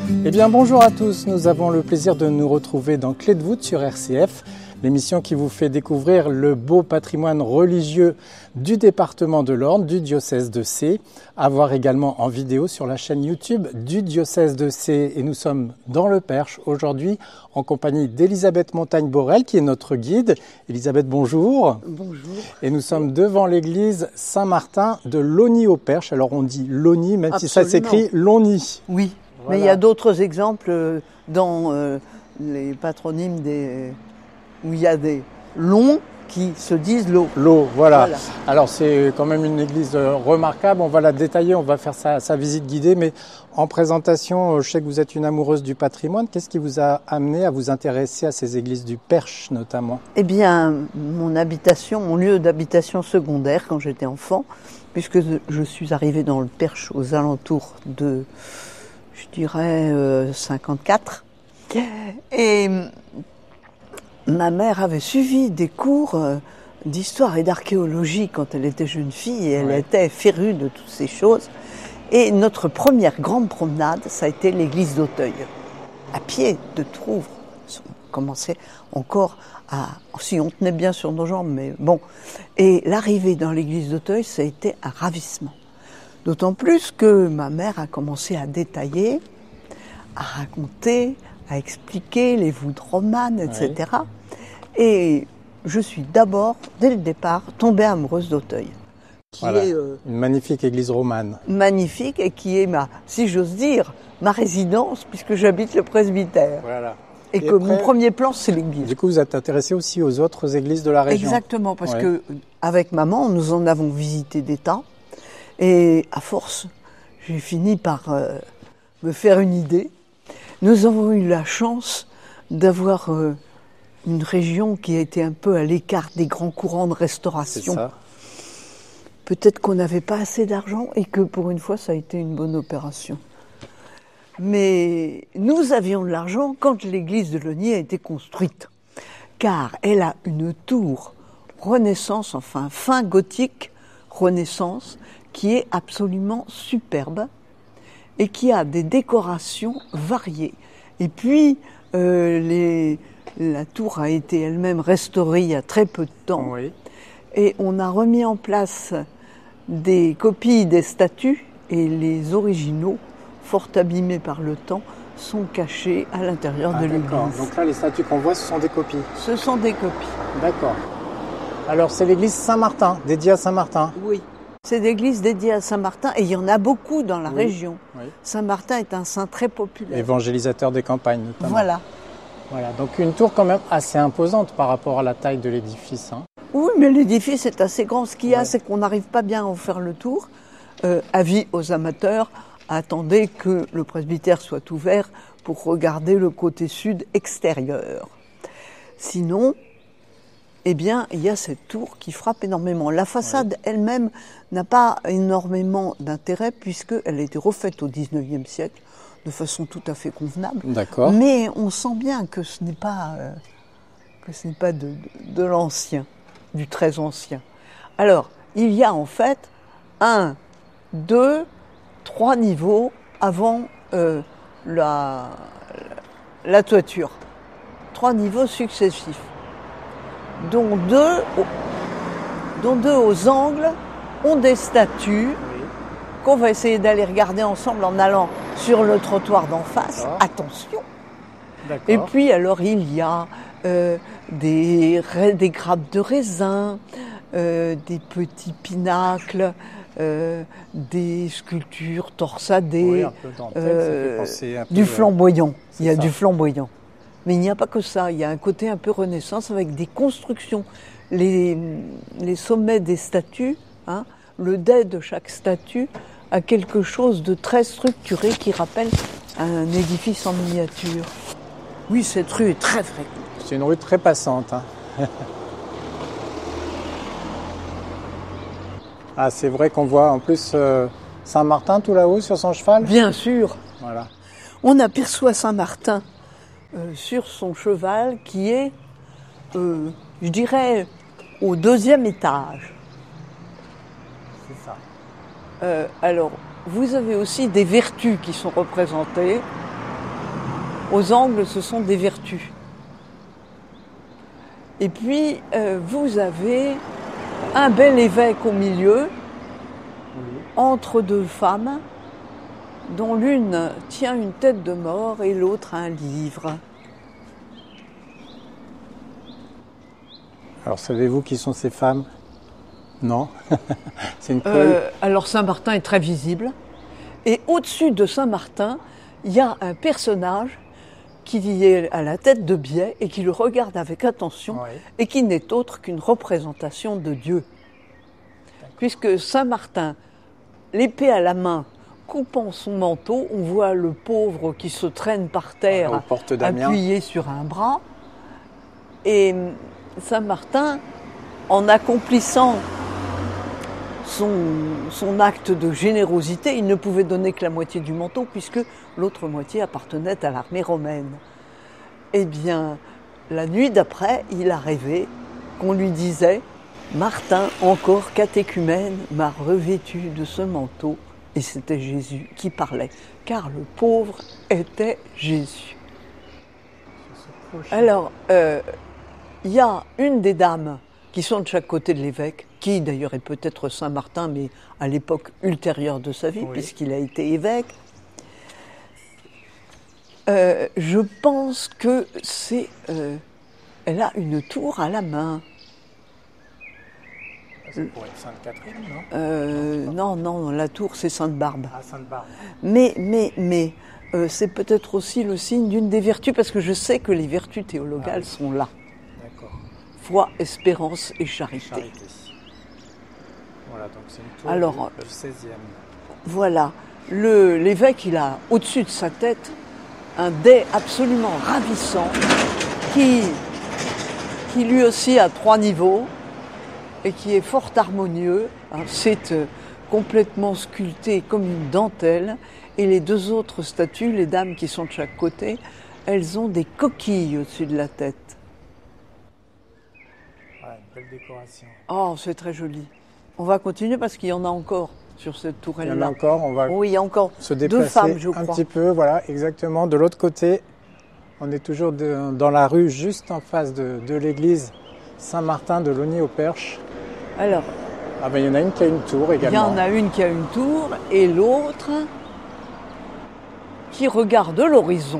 Eh bien bonjour à tous, nous avons le plaisir de nous retrouver dans Clé de voûte sur RCF, l'émission qui vous fait découvrir le beau patrimoine religieux du département de l'Orne, du diocèse de Sées, à voir également en vidéo sur la chaîne YouTube du diocèse de Sées. Et nous sommes dans le Perche aujourd'hui en compagnie d'Elisabeth Montagne-Borel qui est notre guide. Elisabeth, bonjour. Bonjour. Et nous sommes devant l'église Saint-Martin de Logny au Perche. Alors on dit Logny, même si ça s'écrit Logny. Oui. Voilà. Mais il y a d'autres exemples dans les patronymes où il y a des longs qui se disent l'eau. L'eau, voilà. Alors c'est quand même une église remarquable, on va la détailler, on va faire sa visite guidée, mais en présentation, je sais que vous êtes une amoureuse du patrimoine. Qu'est-ce qui vous a amené à vous intéresser à ces églises du Perche notamment? Eh bien, mon lieu d'habitation secondaire quand j'étais enfant, puisque je suis arrivée dans le Perche aux alentours de, je dirais, 54. Et ma mère avait suivi des cours d'histoire et d'archéologie quand elle était jeune fille et elle était férue de toutes ces choses. Et notre première grande promenade, ça a été l'église d'Auteuil. À pied de Trouvres. On commençait encore si on tenait bien sur nos jambes, mais bon. Et l'arrivée dans l'église d'Auteuil, ça a été un ravissement. D'autant plus que ma mère a commencé à détailler, à raconter, à expliquer les voûtes romanes, etc. Oui. Et je suis d'abord, dès le départ, tombée amoureuse d'Auteuil. Voilà, une magnifique église romane. Magnifique, et qui est si j'ose dire, ma résidence, puisque j'habite le presbytère. Voilà. Et que mon premier plan, c'est l'église. Du coup, vous êtes intéressé aussi aux autres églises de la région. Exactement, parce que avec maman, nous en avons visité des tas. Et à force, j'ai fini par me faire une idée. Nous avons eu la chance d'avoir une région qui a été un peu à l'écart des grands courants de restauration. C'est ça. Peut-être qu'on n'avait pas assez d'argent et que pour une fois, ça a été une bonne opération. Mais nous avions de l'argent quand l'église de Logny a été construite, car elle a une tour Renaissance, enfin fin gothique Renaissance, qui est absolument superbe et qui a des décorations variées. Et puis, la tour a été elle-même restaurée il y a très peu de temps. Oui. Et on a remis en place des copies des statues et les originaux, fort abîmés par le temps, sont cachés à l'intérieur de l'église. Donc là, les statues qu'on voit, ce sont des copies. Ce sont des copies. D'accord. Alors, c'est l'église Saint-Martin, dédiée à Saint-Martin. Oui. C'est l'église dédiée à Saint-Martin et il y en a beaucoup dans la région. Oui. Saint-Martin est un saint très populaire. Évangélisateur des campagnes, notamment. Voilà. Donc une tour quand même assez imposante par rapport à la taille de l'édifice. Oui, mais l'édifice est assez grand. Ce qu'il y a, c'est qu'on n'arrive pas bien à en faire le tour. Avis aux amateurs, attendez que le presbytère soit ouvert pour regarder le côté sud extérieur. Sinon, eh bien, il y a cette tour qui frappe énormément. La façade elle-même n'a pas énormément d'intérêt puisqu'elle a été refaite au XIXe siècle de façon tout à fait convenable. D'accord. Mais on sent bien que ce n'est pas de l'ancien, du très ancien. Alors, il y a en fait 1, 2, 3 niveaux avant la toiture. 3 niveaux successifs, dont deux aux angles ont des statues qu'on va essayer d'aller regarder ensemble en allant sur le trottoir d'en face. Attention. D'accord. Et puis alors il y a des grappes de raisin, des petits pinacles, des sculptures torsadées, du flamboyant. Il y a du flamboyant. Mais il n'y a pas que ça, il y a un côté un peu Renaissance avec des constructions. Les sommets des statues, le dais de chaque statue a quelque chose de très structuré qui rappelle un édifice en miniature. Oui, cette rue est très fréquente. C'est une rue très passante. Ah, c'est vrai qu'on voit en plus Saint-Martin tout là-haut sur son cheval. Bien sûr. Voilà. On aperçoit Saint-Martin sur son cheval qui est, je dirais, au 2e étage. C'est ça. Alors, vous avez aussi des vertus qui sont représentées. aux angles, ce sont des vertus. Et puis, vous avez un bel évêque au milieu, entre deux femmes, dont l'une tient une tête de mort et l'autre un livre. Alors, savez-vous qui sont ces femmes? Non. C'est une alors, Saint-Martin est très visible. Et au-dessus de Saint-Martin, il y a un personnage qui est à la tête de biais et qui le regarde avec attention, Oui. et qui n'est autre qu'une représentation de Dieu. Puisque Saint-Martin, l'épée à la main, coupant son manteau, on voit le pauvre qui se traîne par terre, aux portes d'Amiens, appuyé sur un bras. Et Saint-Martin, en accomplissant son acte de générosité, il ne pouvait donner que la moitié du manteau, puisque l'autre moitié appartenait à l'armée romaine. Eh bien, la nuit d'après, il a rêvé qu'on lui disait « Martin, encore catéchumène, m'a revêtu de ce manteau ». Et c'était Jésus qui parlait, car le pauvre était Jésus. Alors, il y a une des dames qui sont de chaque côté de l'évêque, qui d'ailleurs est peut-être Saint-Martin, mais à l'époque ultérieure de sa vie, oui, puisqu'il a été évêque. Je pense que c'est... elle a une tour à la main. Ça pourrait être Sainte-Catherine, non? Non, la tour c'est Sainte-Barbe. Ah, Sainte-Barbe. Mais c'est peut-être aussi le signe d'une des vertus, parce que je sais que les vertus théologales sont là. D'accord. Foi, espérance et charité. Voilà, donc c'est une tour du 16e. Voilà, l'évêque, il a au-dessus de sa tête un dais absolument ravissant qui lui aussi a 3 niveaux et qui est fort harmonieux. C'est complètement sculpté comme une dentelle, et les 2 autres statues, les dames qui sont de chaque côté, elles ont des coquilles au-dessus de la tête. Une belle décoration. Oh, c'est très joli. On va continuer parce qu'il y en a encore sur cette tourelle-là. Il y en a encore, on va oui, il y a encore se déplacer 2 femmes, je crois. Un petit peu, voilà, exactement. De l'autre côté, on est toujours dans la rue juste en face de l'église Saint-Martin de Logny-au-Perche. Alors, il y en a une qui a une tour également. Il y en a une qui a une tour et l'autre qui regarde l'horizon.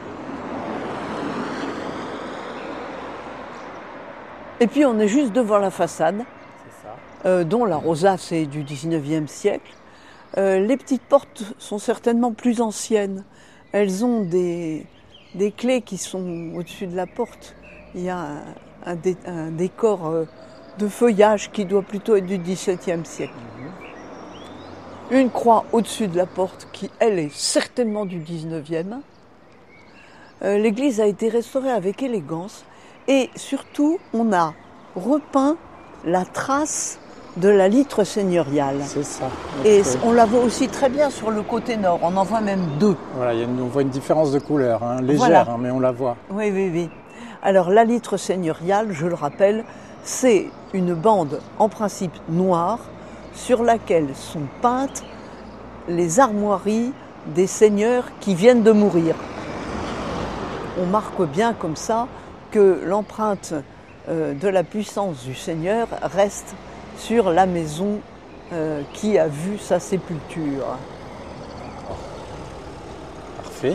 Et puis on est juste devant la façade, dont la rosace est du 19e siècle. Les petites portes sont certainement plus anciennes. Elles ont des clés qui sont au-dessus de la porte. Il y a un décor de feuillage qui doit plutôt être du XVIIe siècle. Une croix au-dessus de la porte qui, elle, est certainement du 19e. L'église a été restaurée avec élégance et surtout, on a repeint la trace de la litre seigneuriale. C'est ça. Et on la voit aussi très bien sur le côté nord, on en voit même 2. Voilà, on voit une différence de couleur, légère, voilà. Mais on la voit. Oui. Alors la litre seigneuriale, je le rappelle, c'est une bande en principe noire sur laquelle sont peintes les armoiries des seigneurs qui viennent de mourir. On marque bien comme ça que l'empreinte de la puissance du Seigneur reste sur la maison qui a vu sa sépulture. Parfait.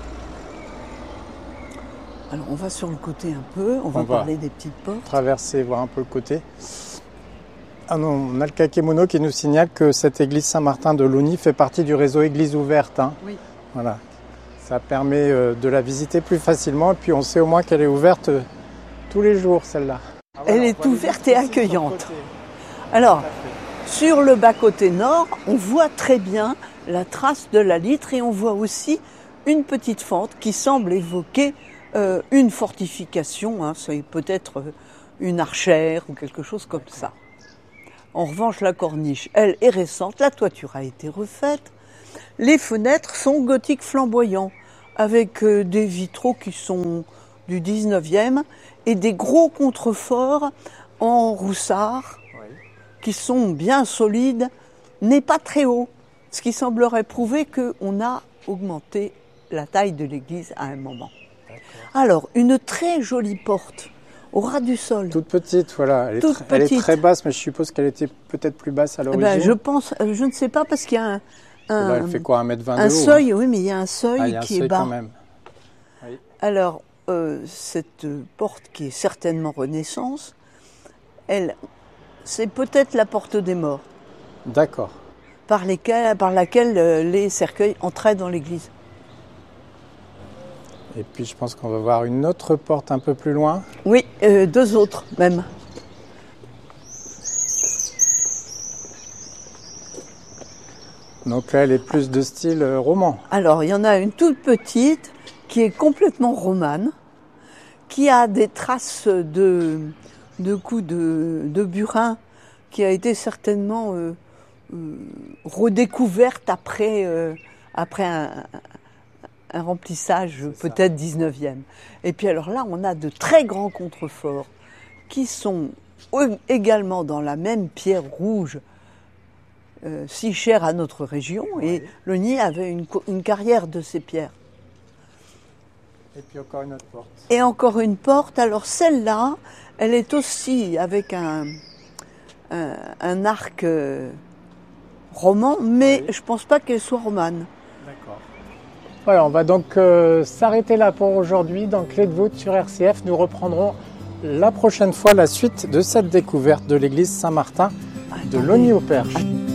Alors on va sur le côté un peu, on va parler des petites portes. Traverser, voir un peu le côté. Ah non, on a le kakémono qui nous signale que cette église Saint-Martin de Logny fait partie du réseau Église ouverte. Oui. Voilà. Ça permet de la visiter plus facilement et puis on sait au moins qu'elle est ouverte tous les jours, celle-là. Elle est ouverte et accueillante. Alors, sur le bas-côté nord, on voit très bien la trace de la litre et on voit aussi une petite fente qui semble évoquer une fortification, c'est peut-être une archère ou quelque chose comme ça. En revanche, la corniche, elle, est récente, la toiture a été refaite. Les fenêtres sont gothiques flamboyants, avec des vitraux qui sont du 19e et des gros contreforts en roussard, qui sont bien solides, n'est pas très haut, ce qui semblerait prouver qu'on a augmenté la taille de l'église à un moment. Alors, une très jolie porte au ras du sol. Toute petite, voilà. Elle est très basse, mais je suppose qu'elle était peut-être plus basse à l'origine. Je ne sais pas, parce qu'il y a elle fait quoi, 1,20 m de haut, un seuil, oui, mais il y a un seuil qui est bas. Quand même. Oui. Alors, cette porte qui est certainement Renaissance, c'est peut-être la porte des morts. D'accord. Par laquelle les cercueils entraient dans l'église. Et puis je pense qu'on va voir une autre porte un peu plus loin. Oui, 2 autres même. Donc là, elle est plus de style roman. Alors, il y en a une toute petite qui est complètement romane, qui a des traces de coups de burin, qui a été certainement redécouverte après un remplissage peut-être 19e. Et puis alors là, on a de très grands contreforts qui sont également dans la même pierre rouge, si chère à notre région, et le Nied avait une carrière de ces pierres. Et puis encore une autre porte. Et encore une porte. Alors celle-là, elle est aussi avec un arc roman, mais je ne pense pas qu'elle soit romane. D'accord. Voilà, on va donc s'arrêter là pour aujourd'hui dans Clé de voûte sur RCF. Nous reprendrons la prochaine fois la suite de cette découverte de l'église Saint-Martin de Logny-au-Perche.